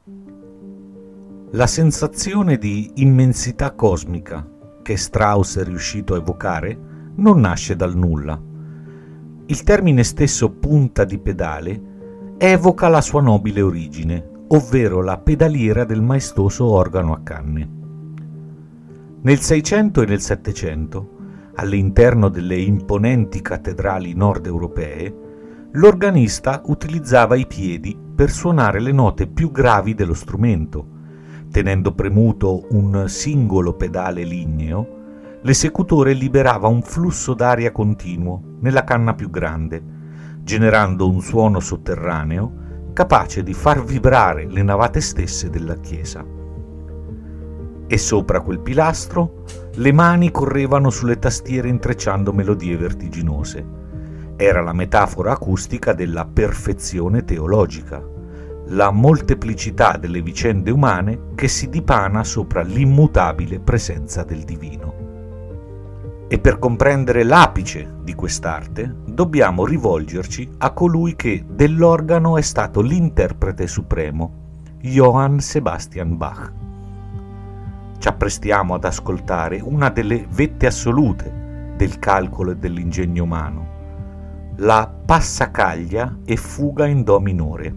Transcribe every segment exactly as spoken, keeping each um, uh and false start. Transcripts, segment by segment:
La sensazione di immensità cosmica che Strauss è riuscito a evocare non nasce dal nulla. Il termine stesso punta di pedale evoca la sua nobile origine, ovvero la pedaliera del maestoso organo a canne. Nel Seicento e nel Settecento, all'interno delle imponenti cattedrali nord-europee, l'organista utilizzava i piedi per suonare le note più gravi dello strumento. Tenendo premuto un singolo pedale ligneo, l'esecutore liberava un flusso d'aria continuo nella canna più grande, generando un suono sotterraneo capace di far vibrare le navate stesse della chiesa. E sopra quel pilastro le mani correvano sulle tastiere intrecciando melodie vertiginose. Era la metafora acustica della perfezione teologica, la molteplicità delle vicende umane che si dipana sopra l'immutabile presenza del divino. E per comprendere l'apice di quest'arte dobbiamo rivolgerci a colui che dell'organo è stato l'interprete supremo, Johann Sebastian Bach. Ci apprestiamo ad ascoltare una delle vette assolute del calcolo e dell'ingegno umano, la Passacaglia e fuga in do minore.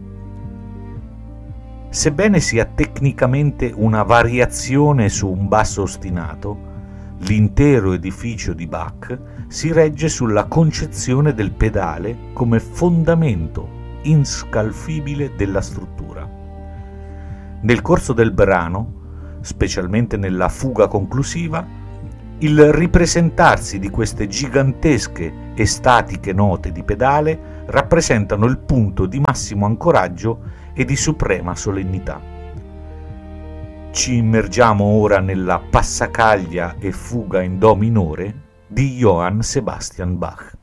Sebbene sia tecnicamente una variazione su un basso ostinato, l'intero edificio di Bach si regge sulla concezione del pedale come fondamento inscalfibile della struttura. Nel corso del brano, specialmente nella fuga conclusiva, il ripresentarsi di queste gigantesche e statiche note di pedale rappresentano il punto di massimo ancoraggio e di suprema solennità. Ci immergiamo ora nella Passacaglia e fuga in do minore di Johann Sebastian Bach.